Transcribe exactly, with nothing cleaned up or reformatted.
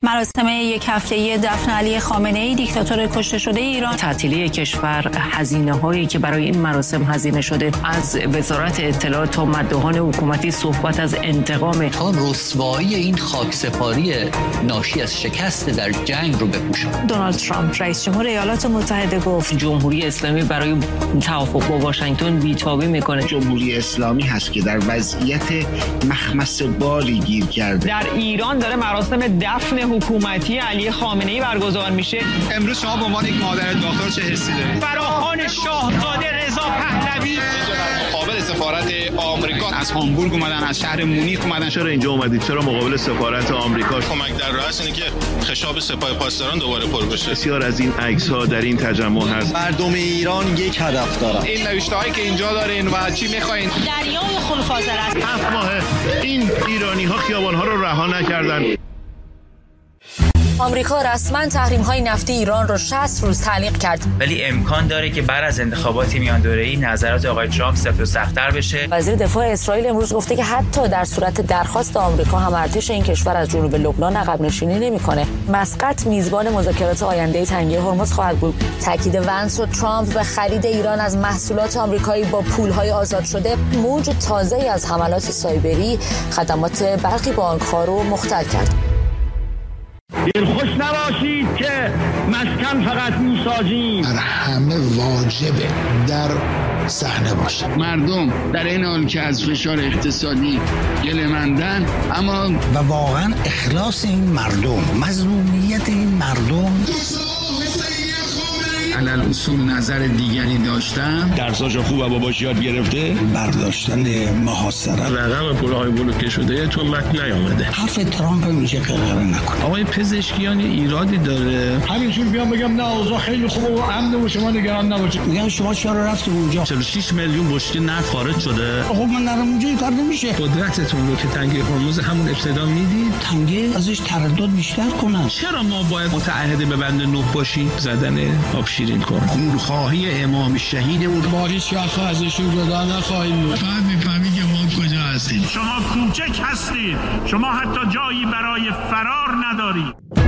مراسم یک هفته‌ای دفن علی خامنه‌ای دیکتاتور کشته شده ایران. تعطیلی کشور، هزینه‌هایی که برای این مراسم هزینه شده، از وزارت اطلاعات تا مداحان حکومتی صحبت از انتقام، تا رسوایی این خاکسپاری ناشی از شکست در جنگ رو بپوشاند. دونالد ترامپ رئیس جمهور ایالات متحده گفت جمهوری اسلامی برای توافق با واشنگتن بی‌تابی میکنه. جمهوری اسلامی هست که در وضعیت مخمص بالی گیر کرده. در ایران داره مراسم دفن حکومتی علی خامنه‌ای برگزار میشه. امروز شما به عنوان یک مادر داغدار چه حسی دارید؟ فراخوان شاهزاده رضا پهلوی مقابل سفارت آمریکا از هامبورگ اومدن، از شهر مونیخ اومدن. چرا اینجا اومدید؟ چرا مقابل سفارت آمریکا؟ کمک در رأس اینه که خشاب سپاه پاسداران دوباره پر بشه. بسیار از این عکس‌ها در این تجمع هست. مردم ایران یک هدف دارن. این نوشته‌هایی که اینجا دارین و چی می‌خواین؟ دریای خلوفاضل است. هفت ماه این ایرانی‌ها خیابان‌ها رو رها نکردن. آمریکا رسما تحریم‌های نفتی ایران را شصت روز تعلیق کرد. ولی امکان داره که بعد از انتخابات میان دوره‌ای نظرات آقای ترامپ سفت و سخت‌تر بشه. وزیر دفاع اسرائیل امروز گفته که حتی در صورت درخواست آمریکا هم ارتش این کشور از جنوب لبنان عقب نشینی نمی‌کنه. مسقط میزبان مذاکرات آینده تنگه هرمز خواهد بود. تاکید ونس و ترامپ به خرید ایران از محصولات آمریکایی با پول‌های آزاد شده موج تازه‌ای از حملات سایبری خدمات برخی بانک‌ها رو مختل کرد. دلخوش نباشید که مسکن فقط میسازیم. در همه واجبه در صحنه باشه. مردم در این حال که از فشار اقتصادی گله‌مندن، اما و واقعا اخلاص این مردم، مظلومیت این مردم، علل اصول نظر دیگری داشتم. درساشو خوب و باباش یاد گرفته. برداشتن محاصره رقم پولهای بلوکه شده تو متن نیامده. حرف ترامپ میشه قرار نکنه. آقای پزشکیان ایرادی داره. همینجور بیام بگم نه اوضاع خیلی خوبه و امن و شما نگران نباشید. میگم شما چرا رفتید اونجا؟ چهل و شش میلیون بشکه نفت خارج شده. خب من نرم اونجا کار نمیشه. قدرتتون رو که تنگه هرمز همون ابتدا میدید. تنگه ازش تردد بیشتر کنن. چرا ما باید متعهد به بند نه باشیم؟ زدن آب شیرین کن. خونخواهی امام شهیدمون ما هیچ وقت ازشون جدا نخواهیم بود. فهم میفهمی که ما کجا هستیم. شما کوچک هستید. شما حتی جایی برای فرار ندارید.